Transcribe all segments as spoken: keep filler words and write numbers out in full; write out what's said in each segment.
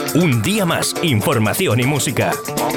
Un día más, información y música.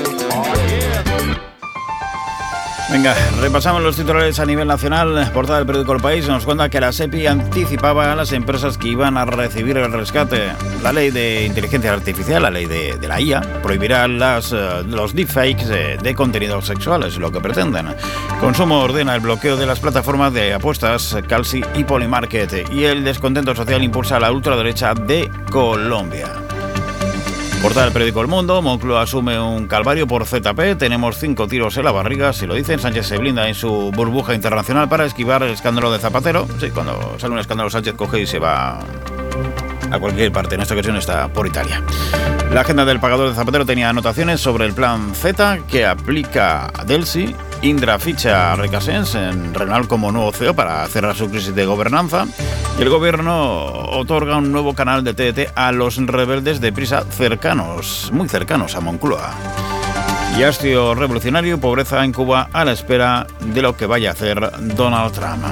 Venga, repasamos los titulares a nivel nacional. Portada del periódico El País nos cuenta que la SEPI anticipaba a las empresas que iban a recibir el rescate. La ley de inteligencia artificial, la ley de, de la I A, prohibirá las, uh, los deepfakes de, de contenidos sexuales, lo que pretenden. Consumo ordena el bloqueo de las plataformas de apuestas Calci y Polymarket. Y el descontento social impulsa a la ultraderecha de Colombia. Portada del periódico El Mundo, Moncloa asume un calvario por Z P, tenemos cinco tiros en la barriga, si lo dicen, Sánchez se blinda en su burbuja internacional para esquivar el escándalo de Zapatero. Sí, cuando sale un escándalo Sánchez coge y se va a cualquier parte, en esta ocasión está por Italia. La agenda del pagador de Zapatero tenía anotaciones sobre el plan Z que aplica Delsi. Indra ficha a Recasens en Renault como nuevo C E O para cerrar su crisis de gobernanza. Y el gobierno otorga un nuevo canal de T D T a los rebeldes de Prisa cercanos, muy cercanos a Moncloa. Y hastio revolucionario y pobreza en Cuba a la espera de lo que vaya a hacer Donald Trump.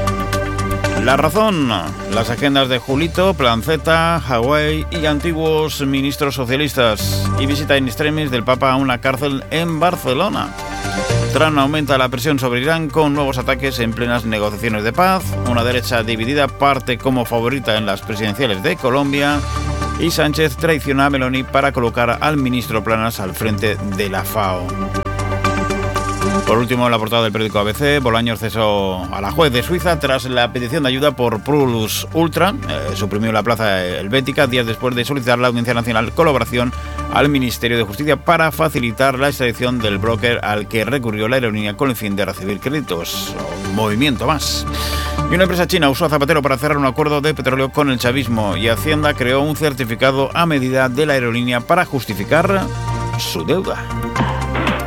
La razón, las agendas de Julito, Plan Z, Hawái y antiguos ministros socialistas. Y visita in extremis del Papa a una cárcel en Barcelona. Trump aumenta la presión sobre Irán con nuevos ataques en plenas negociaciones de paz. Una derecha dividida parte como favorita en las presidenciales de Colombia. Y Sánchez traiciona a Meloni para colocar al ministro Planas al frente de la FAO. Por último, en la portada del periódico A B C, Bolaños cesó a la juez de Suiza tras la petición de ayuda por Plus Ultra. Eh, suprimió la plaza helvética días después de solicitar la Audiencia Nacional colaboración al Ministerio de Justicia para facilitar la extradición del broker al que recurrió la aerolínea con el fin de recibir créditos. Un movimiento más. Y una empresa china usó a Zapatero para cerrar un acuerdo de petróleo con el chavismo y Hacienda creó un certificado a medida de la aerolínea para justificar su deuda.